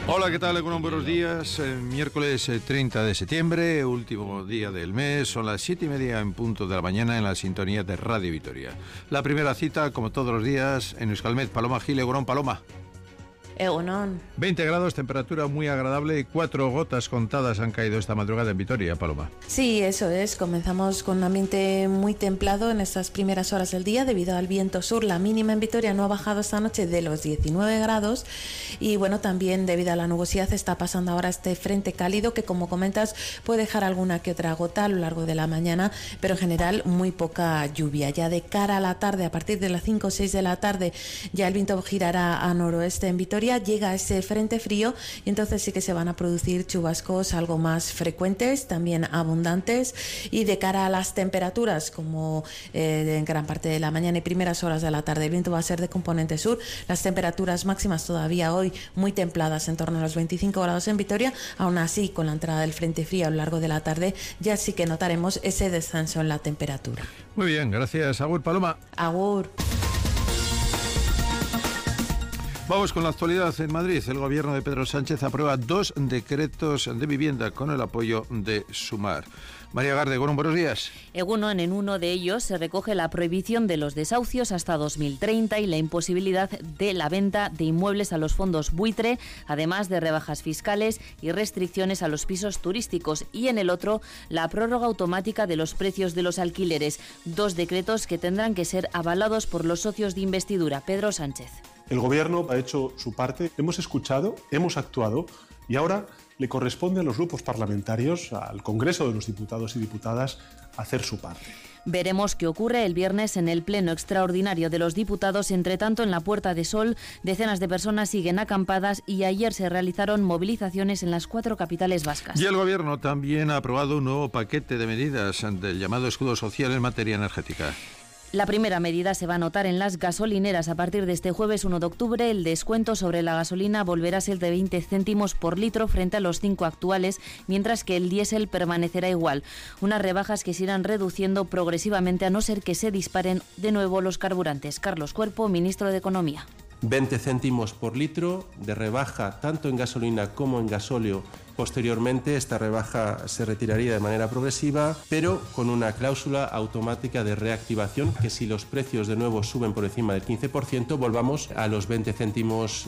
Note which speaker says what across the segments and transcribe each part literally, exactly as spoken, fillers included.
Speaker 1: Hola, ¿qué tal? Egunon, buenos días. Eh, miércoles eh, treinta de septiembre, último día del mes. Son las siete y media en punto de la mañana en la sintonía de Radio Vitoria. La primera cita, como todos los días, en Euskalmet. Paloma Gil, Egunon, Paloma.
Speaker 2: Egunon.
Speaker 1: veinte grados, temperatura muy agradable. Cuatro gotas contadas han caído esta madrugada en Vitoria, Paloma.
Speaker 2: Sí, eso es. Comenzamos con un ambiente muy templado en estas primeras horas del día debido al viento sur. La mínima en Vitoria no ha bajado esta noche de los diecinueve grados y bueno, también debido a la nubosidad está pasando ahora este frente cálido que, como comentas, puede dejar alguna que otra gota a lo largo de la mañana, pero en general muy poca lluvia. Ya de cara a la tarde, a partir de las cinco o seis de la tarde, ya el viento girará a noroeste en Vitoria. Llega ese frente frío y entonces sí que se van a producir chubascos algo más frecuentes, también abundantes, y de cara a las temperaturas, como eh, en gran parte de la mañana y primeras horas de la tarde el viento va a ser de componente sur, las temperaturas máximas todavía hoy muy templadas, en torno a los veinticinco grados en Vitoria. Aún así, con la entrada del frente frío a lo largo de la tarde ya sí que notaremos ese descenso en la temperatura.
Speaker 1: Muy bien, gracias. Agur, Paloma.
Speaker 2: Agur.
Speaker 1: Vamos con la actualidad en Madrid. El gobierno de Pedro Sánchez aprueba dos decretos de vivienda con el apoyo de Sumar. María Garde, Egunon, buenos días.
Speaker 3: Egunon, en uno de ellos se recoge la prohibición de los desahucios hasta dos mil treinta y la imposibilidad de la venta de inmuebles a los fondos buitre, además de rebajas fiscales y restricciones a los pisos turísticos. Y en el otro, la prórroga automática de los precios de los alquileres. Dos decretos que tendrán que ser avalados por los socios de investidura. Pedro Sánchez.
Speaker 4: El Gobierno ha hecho su parte, hemos escuchado, hemos actuado y ahora le corresponde a los grupos parlamentarios, al Congreso de los Diputados y Diputadas, hacer su parte.
Speaker 3: Veremos qué ocurre el viernes en el Pleno Extraordinario de los Diputados. Entre tanto, en la Puerta de Sol, decenas de personas siguen acampadas y ayer se realizaron movilizaciones en las cuatro capitales vascas.
Speaker 1: Y el Gobierno también ha aprobado un nuevo paquete de medidas del llamado escudo social en materia energética.
Speaker 3: La primera medida se va a notar en las gasolineras. A partir de este jueves uno de octubre, el descuento sobre la gasolina volverá a ser de veinte céntimos por litro frente a los cinco actuales, mientras que el diésel permanecerá igual. Unas rebajas que se irán reduciendo progresivamente a no ser que se disparen de nuevo los carburantes. Carlos Cuerpo, ministro de Economía.
Speaker 5: veinte céntimos por litro de rebaja tanto en gasolina como en gasóleo. Posteriormente, esta rebaja se retiraría de manera progresiva, pero con una cláusula automática de reactivación que si los precios de nuevo suben por encima del quince por ciento, volvamos a los veinte céntimos.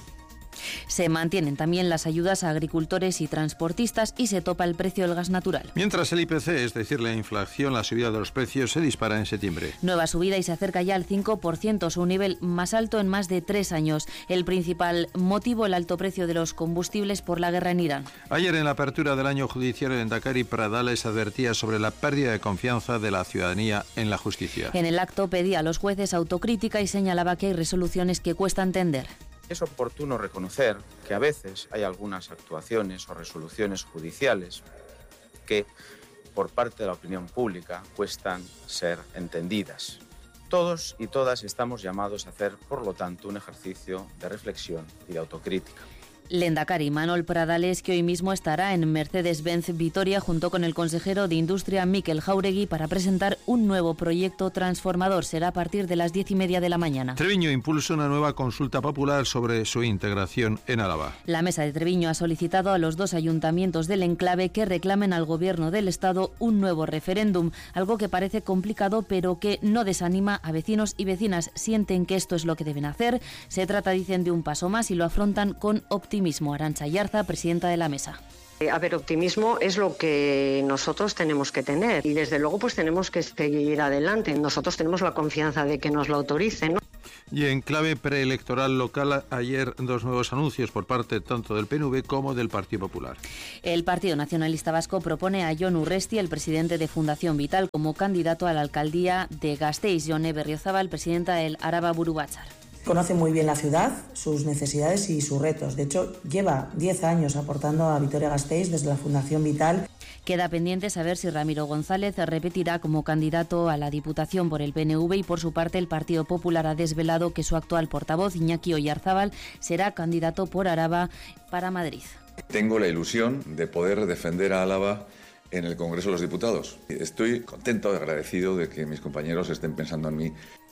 Speaker 3: Se mantienen también las ayudas a agricultores y transportistas y se topa el precio del gas natural.
Speaker 1: Mientras el I P C, es decir, la inflación, la subida de los precios, se dispara en septiembre.
Speaker 3: Nueva subida y se acerca ya al cinco por ciento, su nivel más alto en más de tres años. El principal motivo, el alto precio de los combustibles por la guerra en Irán.
Speaker 1: Ayer, en la apertura del año judicial, el Lehendakari Pradales advertía sobre la pérdida de confianza de la ciudadanía en la justicia.
Speaker 3: En el acto pedía a los jueces autocrítica y señalaba que hay resoluciones que cuesta entender.
Speaker 6: Es oportuno reconocer que a veces hay algunas actuaciones o resoluciones judiciales que, por parte de la opinión pública, cuestan ser entendidas. Todos y todas estamos llamados a hacer, por lo tanto, un ejercicio de reflexión y de autocrítica.
Speaker 3: Lehendakari Manol Pradales, que hoy mismo estará en Mercedes-Benz Vitoria junto con el consejero de Industria Mikel Jauregui para presentar un nuevo proyecto transformador. Será a partir de las diez y media de la mañana.
Speaker 1: Treviño impulsa una nueva consulta popular sobre su integración en Álava.
Speaker 3: La Mesa de Treviño ha solicitado a los dos ayuntamientos del enclave que reclamen al Gobierno del Estado un nuevo referéndum, algo que parece complicado pero que no desanima a vecinos y vecinas. Sienten que esto es lo que deben hacer. Se trata, dicen, de un paso más y lo afrontan con optimismo. Arantxa Ayarza, presidenta de la mesa.
Speaker 7: A ver, optimismo es lo que nosotros tenemos que tener y desde luego pues tenemos que seguir adelante. Nosotros tenemos la confianza de que nos lo autoricen, ¿no?
Speaker 1: Y en clave preelectoral local, ayer dos nuevos anuncios por parte tanto del P N V como del Partido Popular.
Speaker 3: El Partido Nacionalista Vasco propone a Jon Urresti, el presidente de Fundación Vital, como candidato a la alcaldía de Gasteiz. Jone Berriozabal, presidenta del Araba Buru Batzar.
Speaker 8: Conoce muy bien la ciudad, sus necesidades y sus retos. De hecho, lleva diez años aportando a Vitoria-Gasteiz desde la Fundación Vital.
Speaker 3: Queda pendiente saber si Ramiro González repetirá como candidato a la Diputación por el P N V y, por su parte, el Partido Popular ha desvelado que su actual portavoz, Iñaki Oyarzábal, será candidato por Araba para Madrid.
Speaker 9: Tengo la ilusión de poder defender a Álava en el Congreso de los Diputados. Estoy contento y agradecido de que mis compañeros estén pensando en mí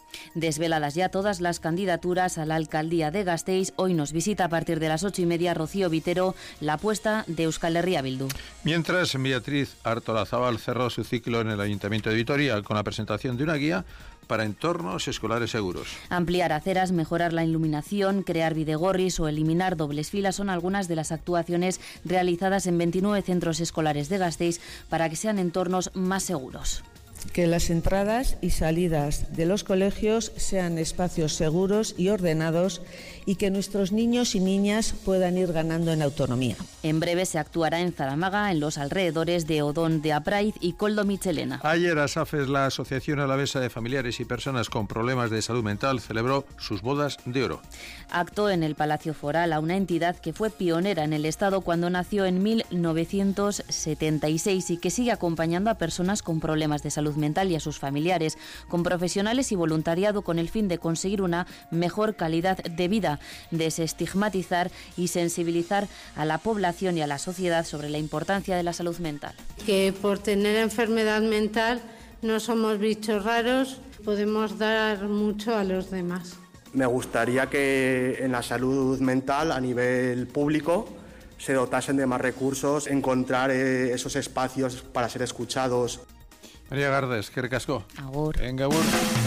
Speaker 3: Desveladas ya todas las candidaturas a la alcaldía de Gasteiz, hoy nos visita a partir de las ocho y media Rocío Vitero, la apuesta de Euskal Herria Bildu.
Speaker 1: Mientras, Beatriz Artolazabal cerró su ciclo en el Ayuntamiento de Vitoria con la presentación de una guía para entornos escolares seguros.
Speaker 3: Ampliar aceras, mejorar la iluminación, crear bidegorris o eliminar dobles filas son algunas de las actuaciones realizadas en veintinueve centros escolares de Gasteiz para que sean entornos más seguros.
Speaker 10: Que las entradas y salidas de los colegios sean espacios seguros y ordenados y que nuestros niños y niñas puedan ir ganando en autonomía.
Speaker 3: En breve se actuará en Zaramaga, en los alrededores de Odón de Apraiz y Koldo Michelena.
Speaker 1: Ayer ASAFES, la Asociación Alavesa de Familiares y Personas con Problemas de Salud Mental, celebró sus bodas de oro.
Speaker 3: Acto en el Palacio Foral a una entidad que fue pionera en el Estado cuando nació en mil novecientos setenta y seis y que sigue acompañando a personas con problemas de salud mental y a sus familiares, con profesionales y voluntariado con el fin de conseguir una mejor calidad de vida, desestigmatizar y sensibilizar a la población y a la sociedad sobre la importancia de la salud mental.
Speaker 11: Que por tener enfermedad mental no somos bichos raros, podemos dar mucho a los demás.
Speaker 12: Me gustaría que en la salud mental a nivel público se dotasen de más recursos, encontrar eh, esos espacios para ser escuchados.
Speaker 1: María Gardes, que recascó.
Speaker 3: Agur.
Speaker 1: Venga, agur.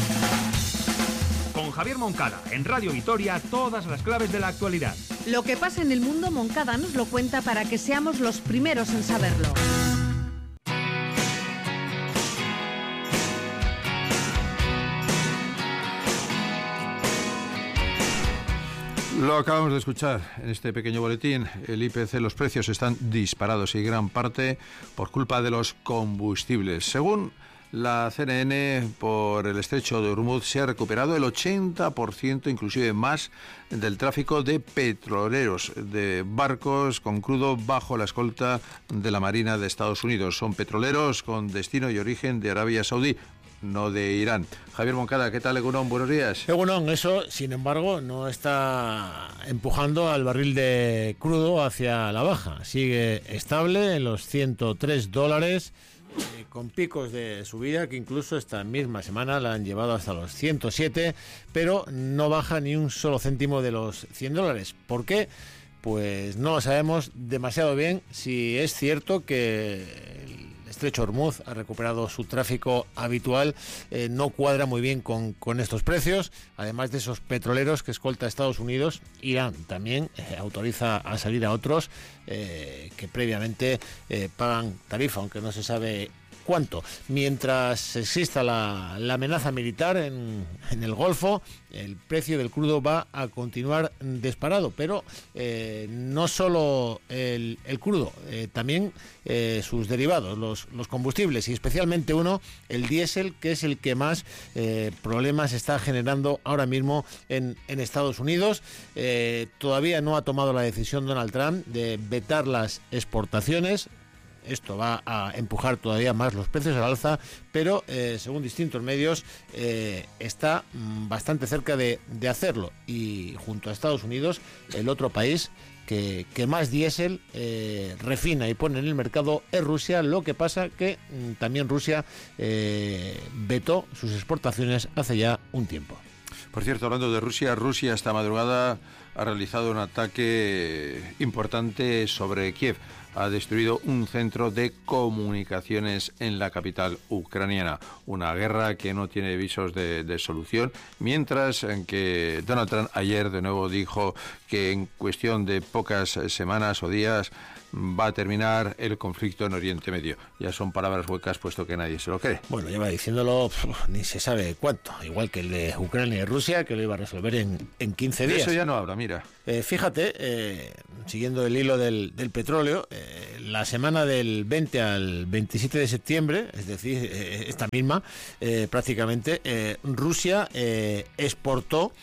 Speaker 13: Con Javier Moncada, en Radio Vitoria, todas las claves de la actualidad.
Speaker 14: Lo que pasa en el mundo, Moncada nos lo cuenta para que seamos los primeros en saberlo.
Speaker 1: Lo acabamos de escuchar en este pequeño boletín. El I P C, los precios están disparados y gran parte por culpa de los combustibles. Según la C N N, por el estrecho de Ormuz se ha recuperado el ochenta por ciento, inclusive más, del tráfico de petroleros, de barcos con crudo bajo la escolta de la Marina de Estados Unidos. Son petroleros con destino y origen de Arabia Saudí, no de Irán. Javier Moncada, ¿qué tal, Egunon? Buenos días.
Speaker 15: Egunon, eso, sin embargo, no está empujando al barril de crudo hacia la baja. Sigue estable en los ciento tres dólares, eh, con picos de subida que incluso esta misma semana la han llevado hasta los ciento siete, pero no baja ni un solo céntimo de los cien dólares. ¿Por qué? Pues no sabemos demasiado bien si es cierto que el Estrecho Ormuz ha recuperado su tráfico habitual, eh, no cuadra muy bien con, con estos precios, además de esos petroleros que escolta a Estados Unidos. Irán también eh, autoriza a salir a otros eh, que previamente eh, pagan tarifa, aunque no se sabe cuánto. Mientras exista la, la amenaza militar en, en el Golfo, el precio del crudo va a continuar disparado, pero eh, no solo el, el crudo, eh, también eh, sus derivados, los, los combustibles, y especialmente uno, el diésel, que es el que más eh, problemas está generando ahora mismo en, en Estados Unidos. Eh, todavía no ha tomado la decisión Donald Trump de vetar las exportaciones. Esto va a empujar todavía más los precios al alza, pero eh, según distintos medios eh, está bastante cerca de, de hacerlo. Y junto a Estados Unidos, el otro país que, que más diésel eh, refina y pone en el mercado es Rusia. Lo que pasa que mm, también Rusia eh, vetó sus exportaciones hace ya un tiempo.
Speaker 1: Por cierto, hablando de Rusia, Rusia esta madrugada ha realizado un ataque importante sobre Kiev. Ha destruido un centro de comunicaciones en la capital ucraniana. Una guerra que no tiene visos de, de solución, mientras en que Donald Trump ayer de nuevo dijo que en cuestión de pocas semanas o días va a terminar el conflicto en Oriente Medio. Ya son palabras huecas, puesto que nadie se lo cree.
Speaker 15: Bueno, lleva diciéndolo pf, ni se sabe cuánto, igual que el de Ucrania y Rusia, que lo iba a resolver en, en quince días.
Speaker 1: De eso ya no habla, mira.
Speaker 15: Eh, fíjate, eh, siguiendo el hilo del, del petróleo, eh, la semana del veinte al veintisiete de septiembre, es decir, eh, esta misma, eh, prácticamente, eh, Rusia eh, exportó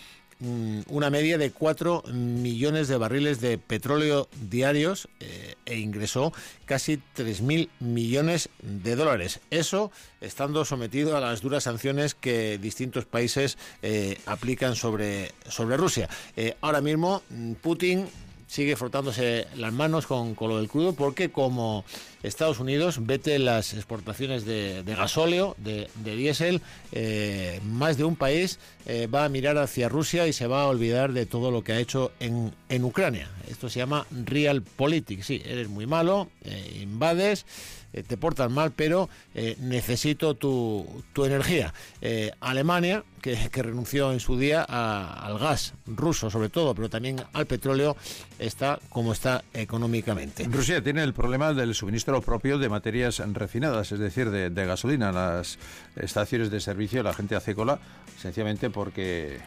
Speaker 15: una media de cuatro millones de barriles de petróleo diarios eh, e ingresó casi tres mil millones de dólares. Eso estando sometido a las duras sanciones que distintos países eh, aplican sobre, sobre Rusia. Eh, ahora mismo Putin sigue frotándose las manos con, con lo del crudo, porque como Estados Unidos vete las exportaciones de, de gasóleo, de, de diésel, eh, más de un país eh, va a mirar hacia Rusia y se va a olvidar de todo lo que ha hecho en, en Ucrania. Esto se llama realpolitik. Sí, eres muy malo, eh, invades, eh, te portas mal, pero eh, necesito tu, tu energía. Eh, Alemania, que, que renunció en su día a, al gas ruso sobre todo, pero también al petróleo, está como está económicamente.
Speaker 1: Rusia tiene el problema del suministro propio de materias refinadas, es decir, de, de gasolina. Las estaciones de servicio, la gente hace cola sencillamente porque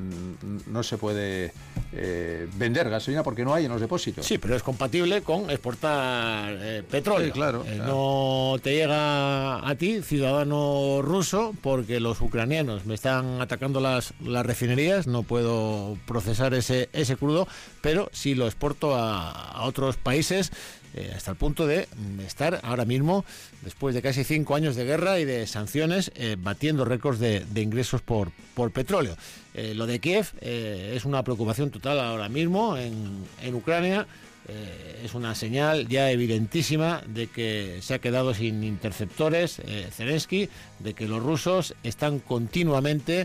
Speaker 1: no se puede eh, vender gasolina porque no hay en los depósitos.
Speaker 15: Sí, pero es compatible con exportar eh, petróleo.
Speaker 1: Sí, claro,
Speaker 15: eh,
Speaker 1: claro.
Speaker 15: No te llega a ti, ciudadano ruso, porque los ucranianos me están atacando las, las refinerías, no puedo procesar ese, ese crudo, pero sí lo exporto a, a otros países, eh, hasta el punto de estar ahora mismo, después de casi cinco años de guerra y de sanciones, eh, batiendo récords de, de ingresos por, por petróleo. Eh, lo de Kiev eh, es una preocupación total ahora mismo en, en Ucrania. Eh, es una señal ya evidentísima de que se ha quedado sin interceptores eh, Zelensky, de que los rusos están continuamente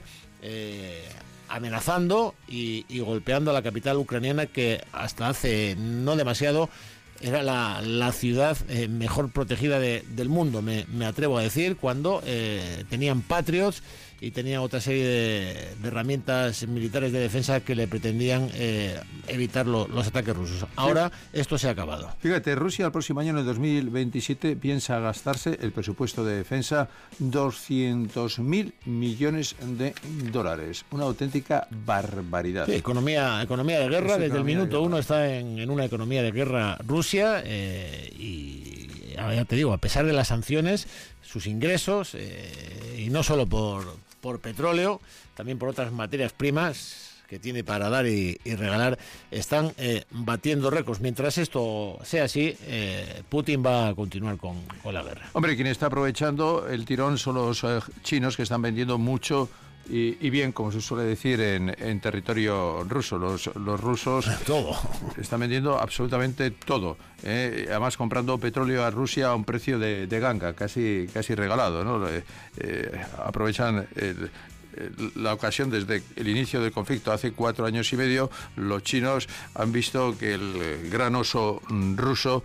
Speaker 15: eh, amenazando y, y golpeando a la capital ucraniana, que hasta hace no demasiado era la, la ciudad eh, mejor protegida de, del mundo, me, me atrevo a decir, cuando eh, tenían Patriots y tenía otra serie de, de herramientas militares de defensa que le pretendían eh, evitar lo, los ataques rusos. Ahora sí, esto se ha acabado.
Speaker 1: Fíjate, Rusia el próximo año, en el dos mil veintisiete, piensa gastarse el presupuesto de defensa doscientos mil millones de dólares. Una auténtica barbaridad.
Speaker 15: Sí, economía, economía de guerra. Es Desde el minuto uno está en, en una economía de guerra Rusia eh, y ya te digo, a pesar de las sanciones, sus ingresos, eh, y no solo por, por petróleo, también por otras materias primas que tiene para dar y, y regalar, están eh, batiendo récords. Mientras esto sea así, eh, Putin va a continuar con, con la guerra.
Speaker 1: Hombre, quien está aprovechando el tirón son los eh, chinos, que están vendiendo mucho Y, y bien, como se suele decir, en, en territorio ruso. Los, los rusos
Speaker 15: todo
Speaker 1: están vendiendo absolutamente todo, ¿eh? Además comprando petróleo a Rusia a un precio de, de ganga, casi, casi regalado, ¿no? Eh, eh, aprovechan el, la ocasión. Desde el inicio del conflicto hace cuatro años y medio, los chinos han visto que el gran oso ruso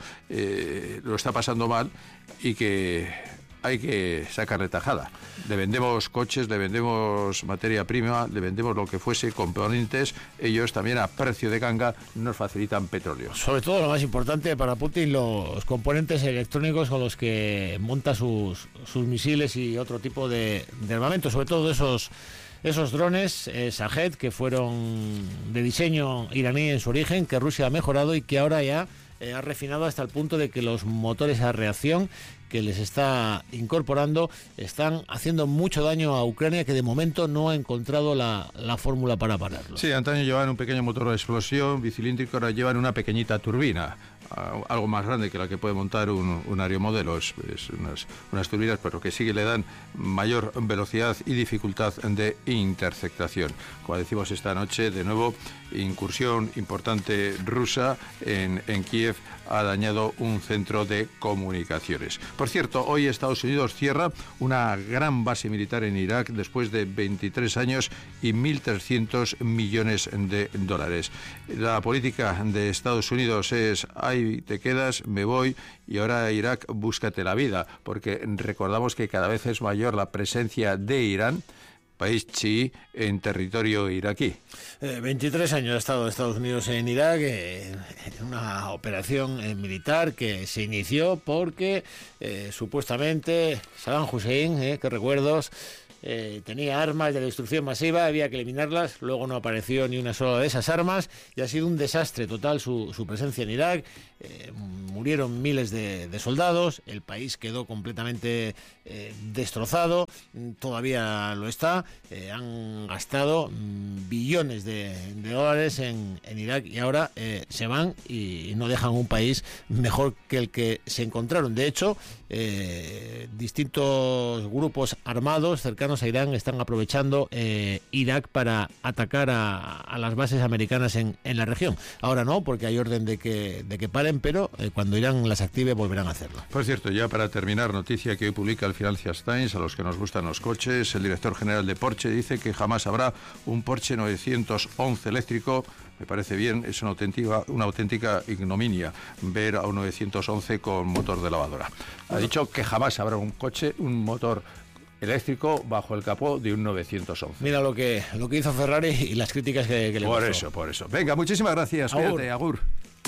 Speaker 1: eh, lo está pasando mal y que hay que sacarle tajada. Le vendemos coches, le vendemos materia prima, le vendemos lo que fuese, componentes. Ellos también a precio de ganga nos facilitan petróleo.
Speaker 15: Sobre todo, lo más importante para Putin, los componentes electrónicos con los que monta sus, sus misiles y otro tipo de, de armamento. Sobre todo esos, esos drones eh, Shahed, que fueron de diseño iraní en su origen, que Rusia ha mejorado y que ahora ya eh, ha refinado hasta el punto de que los motores a reacción que les está incorporando están haciendo mucho daño a Ucrania, que de momento no ha encontrado la, la fórmula para pararlo.
Speaker 1: Sí, antaño llevaban un pequeño motor de explosión bicilíndrico, ahora llevan una pequeñita turbina, algo más grande que la que puede montar un, un aeromodelo, es, es unas, unas turbinas, pero que sí que le dan mayor velocidad y dificultad de interceptación. Como decimos esta noche, de nuevo, incursión importante rusa en, en Kiev, ha dañado un centro de comunicaciones. Por cierto, hoy Estados Unidos cierra una gran base militar en Irak después de veintitrés años y mil trescientos millones de dólares. La política de Estados Unidos es: ahí te quedas, me voy, y ahora Irak, búscate la vida, porque recordamos que cada vez es mayor la presencia de Irán, país chií, en territorio iraquí.
Speaker 15: Eh, veintitrés años ha estado Estados Unidos en Irak, eh, en una operación eh, militar que se inició porque eh, supuestamente Saddam Hussein, eh, que recuerdos, Eh, tenía armas de destrucción masiva, había que eliminarlas. Luego no apareció ni una sola de esas armas y ha sido un desastre total su, su presencia en Irak. Eh, murieron miles de, de soldados, el país quedó completamente eh, destrozado, todavía lo está. Eh, han gastado mm, billones de, de dólares en, en Irak y ahora eh, se van y no dejan un país mejor que el que se encontraron. De hecho, eh, distintos grupos armados cercanos cercanos a Irán están aprovechando eh, Irak para atacar a, a las bases americanas en, en la región. Ahora no, porque hay orden de que, de que paren, pero eh, cuando Irán las active volverán a hacerlo.
Speaker 1: Por cierto, ya para terminar, noticia que hoy publica el Financial Times, a los que nos gustan los coches, el director general de Porsche dice que jamás habrá un Porsche novecientos once eléctrico. Me parece bien, es una auténtica, una auténtica ignominia ver a un novecientos once con motor de lavadora. Ha dicho que jamás habrá un coche, un motor eléctrico bajo el capó de un novecientos once.
Speaker 15: Mira lo que, lo que hizo Ferrari y las críticas que, que le
Speaker 1: Por
Speaker 15: pasó.
Speaker 1: eso, por eso. Venga, muchísimas gracias.
Speaker 15: Agur.
Speaker 1: Cuídate, agur.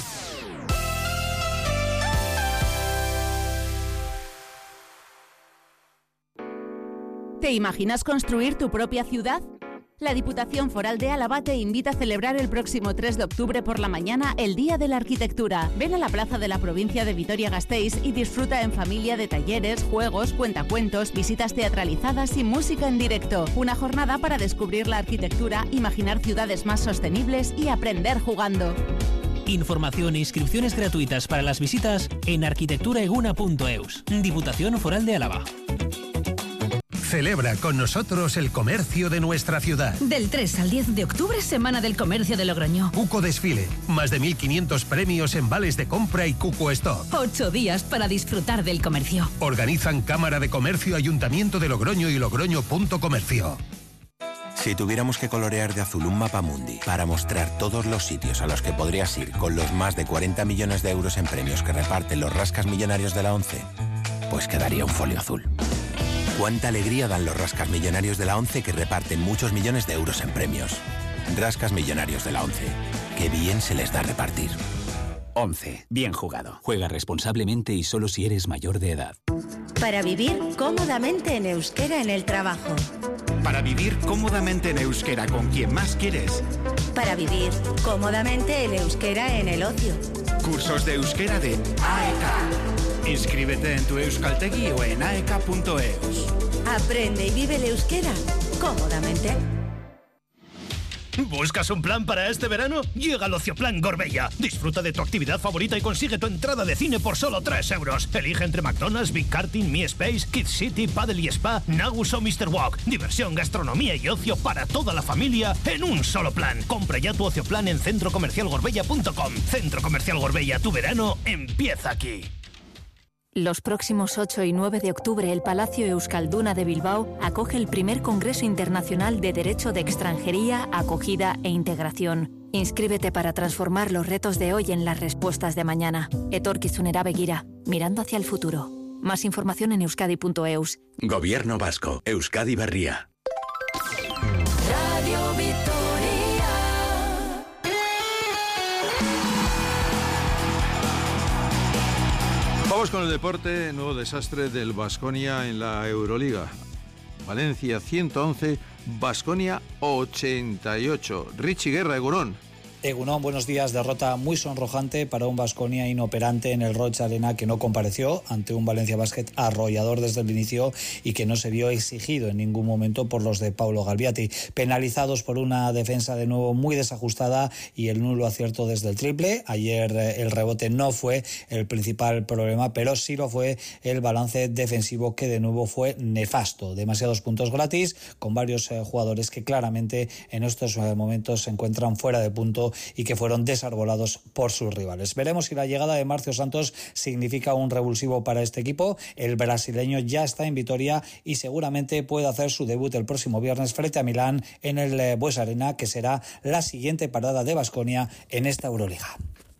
Speaker 16: ¿Te imaginas construir tu propia ciudad? La Diputación Foral de Álava te invita a celebrar el próximo tres de octubre por la mañana el Día de la Arquitectura. Ven a la plaza de la provincia de Vitoria-Gasteiz y disfruta en familia de talleres, juegos, cuentacuentos, visitas teatralizadas y música en directo. Una jornada para descubrir la arquitectura, imaginar ciudades más sostenibles y aprender jugando.
Speaker 17: Información e inscripciones gratuitas para las visitas en arquitecturaeguna punto eus. Diputación Foral de Álava.
Speaker 18: Celebra con nosotros el comercio de nuestra ciudad.
Speaker 19: Del tres al diez de octubre, Semana del Comercio de Logroño.
Speaker 18: Cuco Desfile, más de mil quinientos premios en vales de compra y Cuco Stock.
Speaker 19: Ocho días para disfrutar del comercio.
Speaker 18: Organizan Cámara de Comercio, Ayuntamiento de Logroño y Logroño punto comercio.
Speaker 20: Si tuviéramos que colorear de azul un mapa mundi para mostrar todos los sitios a los que podrías ir con los más de cuarenta millones de euros en premios que reparten los rascas millonarios de la ONCE, pues quedaría un folio azul. Cuánta alegría dan los rascas millonarios de la ONCE que reparten muchos millones de euros en premios. Rascas millonarios de la ONCE. Qué bien se les da repartir.
Speaker 21: ONCE. Bien jugado. Juega responsablemente y solo si eres mayor de edad.
Speaker 22: Para vivir cómodamente en euskera en el trabajo.
Speaker 23: Para vivir cómodamente en euskera con quien más quieres.
Speaker 22: Para vivir cómodamente en euskera en el ocio.
Speaker 23: Cursos de euskera de A E K. Inscríbete en tu Euskaltegi o en aek punto eus.
Speaker 22: Aprende y vive el euskera cómodamente.
Speaker 24: ¿Buscas un plan para este verano? Llega al Ocioplan Gorbella. Disfruta de tu actividad favorita y consigue tu entrada de cine por solo tres euros. Elige entre McDonald's, Big Karting, Mi Space, Kids City, Paddle y Spa, Nagus o mister Walk. Diversión, gastronomía y ocio para toda la familia en un solo plan. Compra ya tu Ocioplan en centro comercial gorbella punto com. Centro Comercial Gorbella, tu verano empieza aquí.
Speaker 25: Los próximos ocho y nueve de octubre, el Palacio Euskalduna de Bilbao acoge el primer Congreso Internacional de Derecho de Extranjería, Acogida e Integración. Inscríbete para transformar los retos de hoy en las respuestas de mañana. Etorkizunera begira, mirando hacia el futuro. Más información en euskadi punto eus.
Speaker 26: Gobierno Vasco, Euskadi Berria.
Speaker 27: Radio Vitoria.
Speaker 1: Vamos con el deporte, nuevo desastre del Baskonia en la Euroliga. Valencia ciento once, Baskonia ochenta y ocho. Richie Guerra, Egunon.
Speaker 28: Egunon, buenos días. Derrota muy sonrojante para un Baskonia inoperante en el Roig Arena, que no compareció ante un Valencia Basket arrollador desde el inicio y que no se vio exigido en ningún momento por los de Paulo Galbiati. Penalizados por una defensa de nuevo muy desajustada y el nulo acierto desde el triple. Ayer el rebote no fue el principal problema, pero sí lo fue el balance defensivo, que de nuevo fue nefasto. Demasiados puntos gratis, con varios eh, jugadores que claramente en estos eh, momentos se encuentran fuera de punto y que fueron desarbolados por sus rivales. Veremos si la llegada de Marcio Santos significa un revulsivo para este equipo. El brasileño ya está en Vitoria y seguramente puede hacer su debut el próximo viernes frente a Milán en el Bues Arena, que será la siguiente parada de Baskonia en esta Euroliga.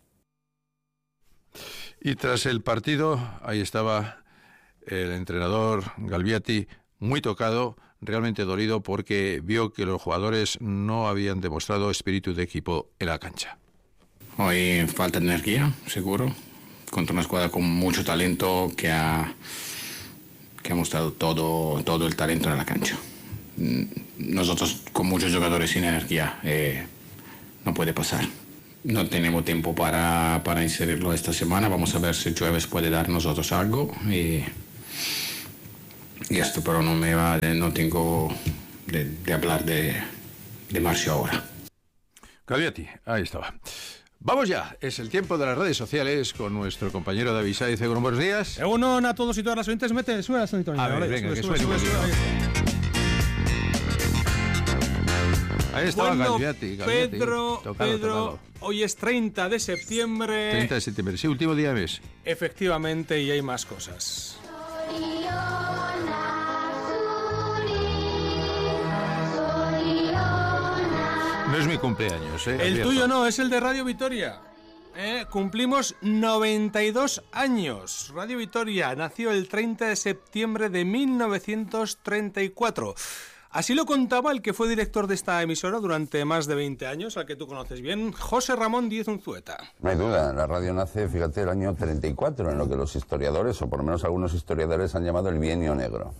Speaker 1: Y tras el partido, ahí estaba el entrenador Galbiati, muy tocado, realmente dolido, porque vio que los jugadores no habían demostrado espíritu de equipo en la cancha.
Speaker 29: Hoy falta de energía, seguro, contra una escuadra con mucho talento que ha, que ha mostrado todo, todo el talento en la cancha. Nosotros con muchos jugadores sin energía, eh, no puede pasar. No tenemos tiempo para, para inserirlo esta semana. Vamos a ver si Jueves puede dar nosotros algo. Y, y esto, pero no me va, no tengo de, de hablar de, de Marcio ahora.
Speaker 1: Galbiati, ahí estaba. Vamos ya, es el tiempo de las redes sociales con nuestro compañero David Sáez. Buenos días.
Speaker 30: Egunon a todos y todas las oyentes. Mete, sube la sonita.
Speaker 1: A ver, venga, que suene. Ahí estaba
Speaker 2: bueno,
Speaker 1: Gagliati, Gagliati.
Speaker 2: Pedro,
Speaker 1: Tocado,
Speaker 2: Pedro,
Speaker 1: tocado.
Speaker 2: hoy es treinta de septiembre.
Speaker 1: treinta de septiembre, sí, último día de mes.
Speaker 2: Efectivamente, y hay más cosas.
Speaker 1: No es mi cumpleaños, ¿eh?
Speaker 2: El
Speaker 1: Abierto.
Speaker 2: tuyo no, es el de Radio Vitoria. Eh, cumplimos noventa y dos años. Radio Vitoria nació el treinta de septiembre de mil novecientos treinta y cuatro. Así lo contaba el que fue director de esta emisora durante más de veinte años, al que tú conoces bien, José Ramón Díez Unzueta.
Speaker 4: No hay duda, la radio nace, fíjate, el año treinta y cuatro, en lo que los historiadores, o por lo menos algunos historiadores, han llamado el Bienio Negro.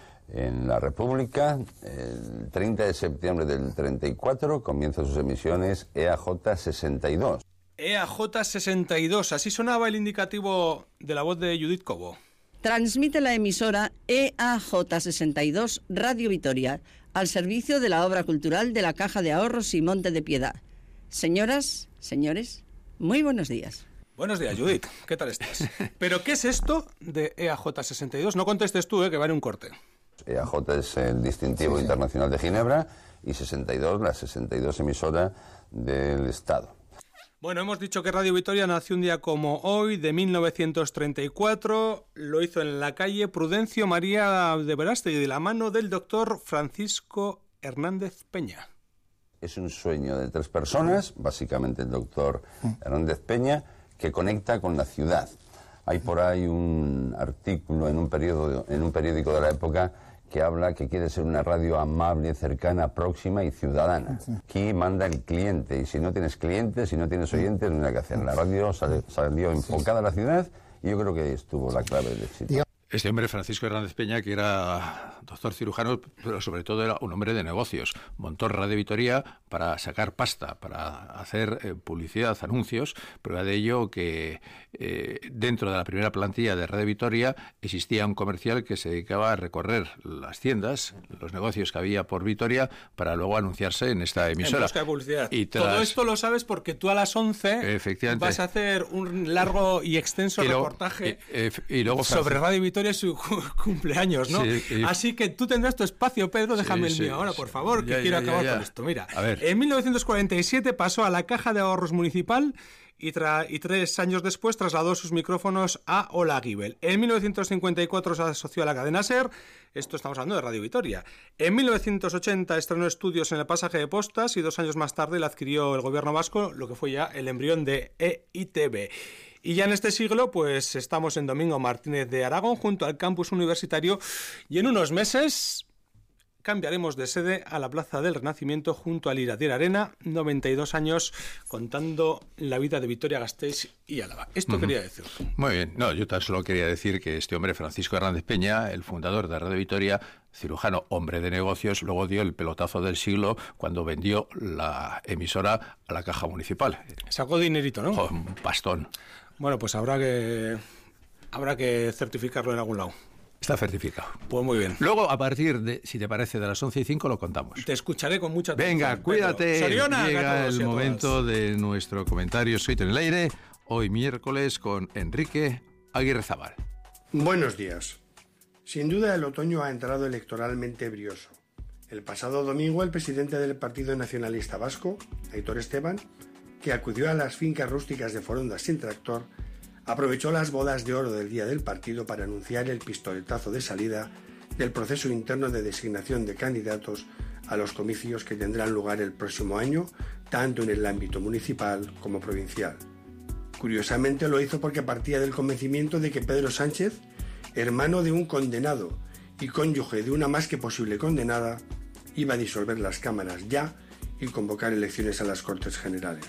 Speaker 4: En la República, el treinta de septiembre del treinta y cuatro, comienza sus emisiones E A J sesenta y dos.
Speaker 2: E A J sesenta y dos, así sonaba el indicativo de la voz de Judith Cobo.
Speaker 5: Transmite la emisora E A J sesenta y dos Radio Vitoria, al servicio de la obra cultural de la Caja de Ahorros y Monte de Piedad. Señoras, señores, muy buenos días.
Speaker 2: Buenos días, Judith. ¿Qué tal estás? ¿Pero qué es esto de E A J sesenta y dos? No contestes tú, eh, que va en un corte.
Speaker 4: E A J es el distintivo sí, sí. internacional de Ginebra y sesenta y dos, la sesenta y dos emisora del Estado.
Speaker 2: Bueno, hemos dicho que Radio Vitoria nació un día como hoy, de mil novecientos treinta y cuatro. Lo hizo en la calle Prudencio María de Verástegui, de la mano del doctor Francisco Hernández Peña.
Speaker 4: Es un sueño de tres personas, básicamente el doctor Hernández Peña, que conecta con la ciudad. Hay por ahí un artículo en un periódico, en un periódico de la época que habla que quiere ser una radio amable, cercana, próxima y ciudadana. Aquí manda el cliente, y si no tienes clientes, si no tienes oyentes, no hay nada que hacer. La radio salió, salió enfocada a la ciudad y yo creo que estuvo la clave del éxito.
Speaker 1: Este hombre, Francisco Hernández Peña, que era doctor cirujano, pero sobre todo era un hombre de negocios. Montó Radio Vitoria para sacar pasta, para hacer eh, publicidad, anuncios. Prueba de ello que eh, dentro de la primera plantilla de Radio Vitoria existía un comercial que se dedicaba a recorrer las tiendas, los negocios que había por Vitoria, para luego anunciarse en esta emisora.
Speaker 2: En busca de publicidad.
Speaker 1: Y tras...
Speaker 2: Todo esto lo sabes porque tú a las once
Speaker 1: Efectivamente.
Speaker 2: vas a hacer un largo y extenso
Speaker 1: y luego,
Speaker 2: reportaje
Speaker 1: y, eh, y luego,
Speaker 2: sobre Radio Vitoria es su cumpleaños, ¿no? Sí, y... Así que tú tendrás tu espacio, Pedro, déjame sí, el mío sí, ahora, por favor, que ya, quiero ya, acabar ya, ya. con esto. Mira,
Speaker 1: a ver.
Speaker 2: En mil novecientos cuarenta y siete pasó a la Caja de Ahorros Municipal y, tra y tres años después trasladó sus micrófonos a Olaguibel. En mil novecientos cincuenta y cuatro se asoció a la cadena SER, esto estamos hablando de Radio Vitoria. En mil novecientos ochenta estrenó estudios en el Pasaje de Postas y dos años más tarde la adquirió el gobierno vasco, lo que fue ya el embrión de E I T V. Y ya en este siglo, pues estamos en Domingo Martínez de Aragón, junto al campus universitario, y en unos meses cambiaremos de sede a la Plaza del Renacimiento, junto al Iradier Arena, noventa y dos años contando la vida de Vitoria-Gasteiz y Álava. Esto uh-huh. quería decir.
Speaker 1: Muy bien. No, yo tan solo quería decir que este hombre, Francisco Hernández Peña, el fundador de Radio Vitoria, cirujano, hombre de negocios, luego dio el pelotazo del siglo cuando vendió la emisora a la Caja Municipal.
Speaker 2: Sacó dinerito, ¿no?
Speaker 1: Oh, un pastón.
Speaker 2: Bueno, pues habrá que habrá que certificarlo en algún lado.
Speaker 1: Está certificado.
Speaker 2: Pues muy bien.
Speaker 1: Luego, a partir de, si te parece, de las once y cinco lo contamos.
Speaker 2: Te escucharé con mucha atención.
Speaker 1: Venga, cuídate.
Speaker 2: Soriona,
Speaker 1: llega el momento de nuestro comentario escrito en el aire, hoy miércoles, con Enrique Aguirre Zabal.
Speaker 6: Buenos días. Sin duda el otoño ha entrado electoralmente brioso. El pasado domingo el presidente del Partido Nacionalista Vasco, Aitor Esteban, que acudió a las fincas rústicas de Foronda sin tractor, aprovechó las bodas de oro del día del partido para anunciar el pistoletazo de salida del proceso interno de designación de candidatos a los comicios que tendrán lugar el próximo año, tanto en el ámbito municipal como provincial. Curiosamente lo hizo porque partía del convencimiento de que Pedro Sánchez, hermano de un condenado y cónyuge de una más que posible condenada, iba a disolver las cámaras ya y convocar elecciones a las Cortes Generales.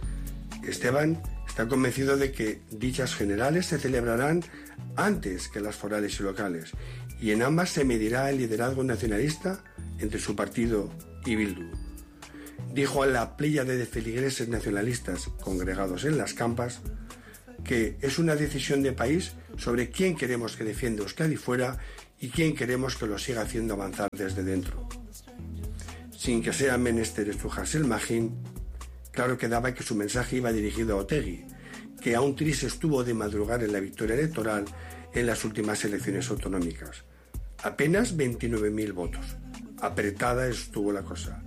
Speaker 6: Esteban está convencido de que dichas generales se celebrarán antes que las forales y locales, y en ambas se medirá el liderazgo nacionalista entre su partido y Bildu. Dijo a la pléyade de feligreses nacionalistas congregados en las campas que es una decisión de país sobre quién queremos que defienda Euskadi fuera y quién queremos que lo siga haciendo avanzar desde dentro. Sin que sea menester estrujarse el magín, claro quedaba que su mensaje iba dirigido a Otegi, que aún triste estuvo de madrugar en la victoria electoral en las últimas elecciones autonómicas. Apenas veintinueve mil votos. Apretada estuvo la cosa.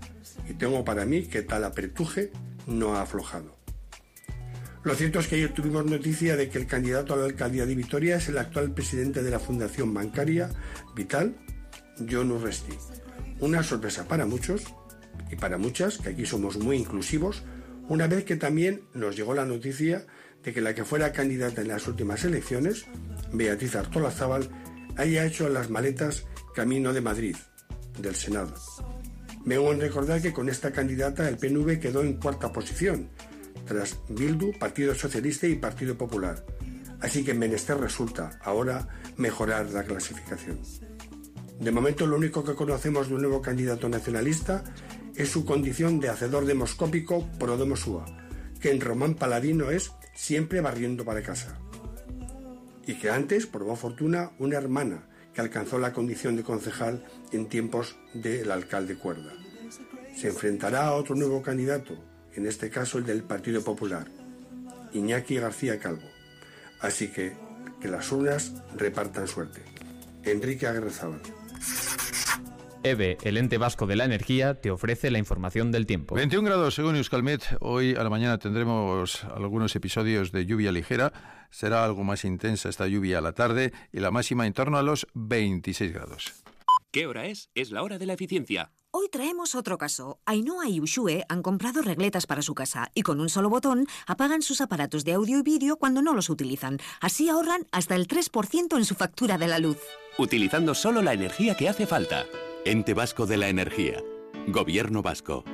Speaker 6: y tengo para mí que tal apretuje no ha aflojado. Lo cierto es que ayer tuvimos noticia de que el candidato a la alcaldía de Vitoria es el actual presidente de la Fundación Bancaria Vital, Jon Urresti. Una sorpresa para muchos y para muchas, que aquí somos muy inclusivos, una vez que también nos llegó la noticia de que la que fuera candidata en las últimas elecciones, Beatriz Artolazábal, haya hecho las maletas camino de Madrid, del Senado. Me hago en recordar que con esta candidata el P N V quedó en cuarta posición, tras Bildu, Partido Socialista y Partido Popular. Así que menester resulta ahora mejorar la clasificación. De momento lo único que conocemos de un nuevo candidato nacionalista es su condición de hacedor demoscópico pro demosúa, que en Román Paladino es siempre barriendo para casa. Y que antes probó fortuna una hermana que alcanzó la condición de concejal en tiempos del alcalde Cuerda. Se enfrentará a otro nuevo candidato, en este caso el del Partido Popular, Iñaki García Calvo. Así que que las urnas repartan suerte. Enrique Aguirrezábal.
Speaker 3: E B E, el ente vasco de la energía, te ofrece la información del tiempo.
Speaker 1: veintiún grados según Euskalmet. Hoy a la mañana tendremos algunos episodios de lluvia ligera. Será algo más intensa esta lluvia a la tarde y la máxima en torno a los veintiséis grados.
Speaker 7: ¿Qué hora es? Es la hora de la eficiencia.
Speaker 8: Hoy traemos otro caso. Ainhoa y Ushue han comprado regletas para su casa y con un solo botón apagan sus aparatos de audio y vídeo cuando no los utilizan. Así ahorran hasta el tres por ciento en su factura de la luz.
Speaker 7: Utilizando solo la energía que hace falta.
Speaker 26: Ente Vasco de la Energía. Gobierno Vasco.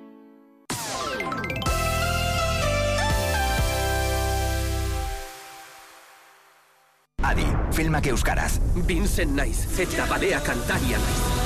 Speaker 9: Adi, filmak euskaraz. Vincent naiz, eta balea kantaria naiz.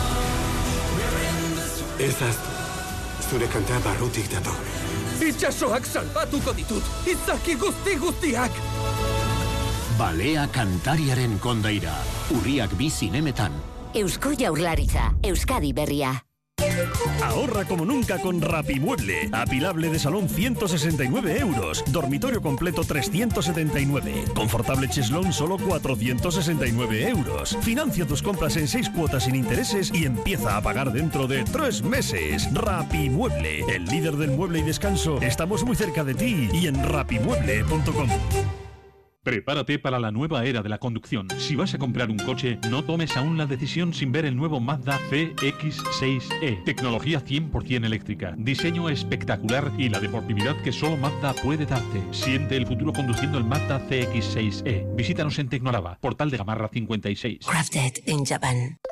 Speaker 10: Ez ahaztu, zure kanta barrutik dator.
Speaker 9: Itxasoak salbatuko ditut, izaki guzti guztiak!
Speaker 11: Balea kantariaren kondaira, urriak bi zinemetan.
Speaker 22: Eusko Jaurlaritza, Euskadi Berria.
Speaker 12: Ahorra como nunca con Rapimueble. Apilable de salón ciento sesenta y nueve euros. Dormitorio completo trescientos setenta y nueve. Confortable cheslón solo cuatrocientos sesenta y nueve euros. Financia tus compras en seis cuotas sin intereses y empieza a pagar dentro de tres meses. Rapimueble, el líder del mueble y descanso. Estamos muy cerca de ti y en rapimueble punto com.
Speaker 13: Prepárate para la nueva era de la conducción. Si vas a comprar un coche, no tomes aún la decisión sin ver el nuevo Mazda C X seis E. Tecnología cien por ciento eléctrica, diseño espectacular y la deportividad que solo Mazda puede darte. Siente el futuro conduciendo el Mazda C X seis E. Visítanos en Tecnolava, Portal de Gamarra cincuenta y seis.
Speaker 22: Crafted in Japan.